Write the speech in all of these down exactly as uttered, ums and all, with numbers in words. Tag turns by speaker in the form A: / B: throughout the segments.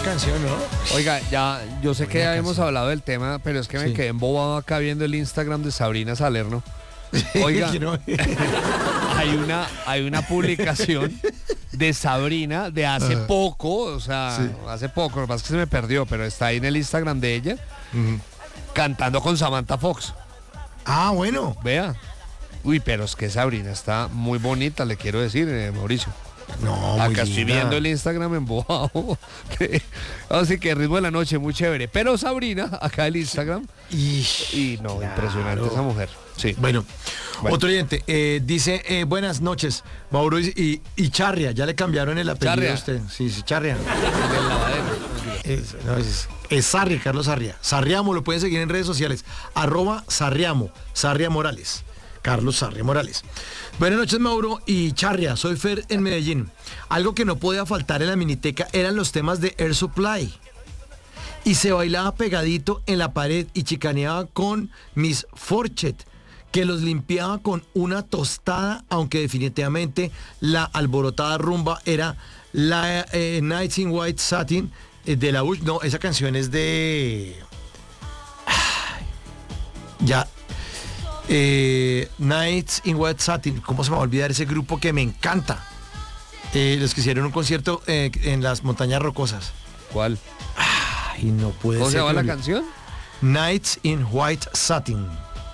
A: canción, ¿no?
B: Oiga, ya, yo sé que ya hemos hablado del tema, pero es que me
A: Sí.
B: quedé embobado acá viendo el Instagram de Sabrina Salerno. Oiga,
A: Que no-
B: hay una, hay una publicación de Sabrina de hace
A: Ajá.
B: poco, o sea,
A: Sí.
B: hace poco, lo que pasa es que se me perdió, pero está ahí en el Instagram de ella,
A: Ujú.
B: cantando con Samantha Fox.
A: Ah, bueno.
B: Vea. Uy, pero es que Sabrina está muy bonita, le quiero decir, eh, Mauricio.
A: No, muy
B: Acá estoy
A: linda.
B: viendo el Instagram embobado. Así que ritmo de la noche, muy chévere. Pero Sabrina, acá el Instagram.
A: Ish,
B: Y no,
A: claro.
B: impresionante esa mujer. Sí.
A: Bueno,
B: Bueno.
A: otro oyente eh, dice, eh, buenas noches, Mauro y, y, y Charria, ya le cambiaron el apellido
B: Charria.
A: a usted. Sí, sí, Charria.
B: Del lavadero.
A: Es, no, es, es Sarria, Carlos Sarria. Sarriamo, lo pueden seguir en redes sociales. Arroba Sarriamo, Sarria Morales. Carlos Sarria Morales. Buenas noches, Mauro y Charria. Soy Fer en Medellín. Algo que no podía faltar en la miniteca eran los temas de Air Supply. Y se bailaba pegadito en la pared y chicaneaba con Miss Forchet, que los limpiaba con una tostada, aunque definitivamente la alborotada rumba era la eh, Nights in White Satin eh, de la Bush. No, esa canción es de... Ay, ya. Eh, Nights in White Satin. ¿Cómo se me va a olvidar ese grupo que me encanta? Eh, los que hicieron un concierto eh, en las montañas rocosas.
B: ¿Cuál?
A: Ay, no puede
B: ¿Cómo se
A: ser
B: llama
A: que
B: la
A: me-
B: canción?
A: Nights in White Satin.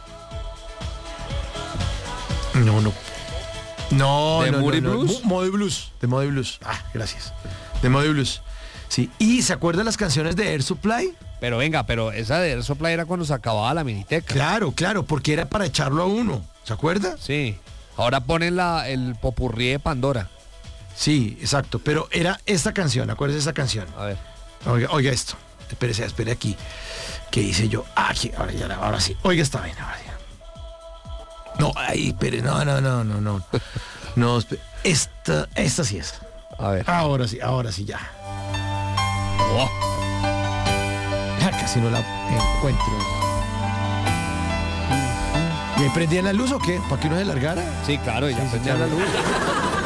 A: No, no. No,
B: ¿De
A: no,
B: Moody
A: no, no.
B: Blues?
A: Mo- Moody Blues. De Moody Blues. Ah, gracias. De Moody Blues. Sí. ¿Y se acuerdan las canciones de Air Supply?
B: Pero venga, pero esa de Air Supply era cuando se acababa la miniteca.
A: Claro, claro, porque era para echarlo a uno. ¿Se acuerda?
B: Sí. Ahora ponen la, el popurrí de Pandora.
A: Sí, exacto. Pero era esta canción, acuérdese de esa canción.
B: A ver.
A: Oiga, oiga esto. Espérese, espere aquí. ¿Qué hice yo? Ah, aquí, ahora ya, ahora sí. Oiga, está bien, ahora ya. No, ahí, espere, no, no, no, no, no. No, espere. Esta, esta sí es.
B: A ver.
A: Ahora sí, ahora sí, ya.
B: Oh.
A: Ya casi no la encuentro. ¿Me prendían la luz o qué? ¿Para que uno se largara?
B: Sí, claro, ya
A: Sí, sí,
B: prendía
A: claro.
B: la luz.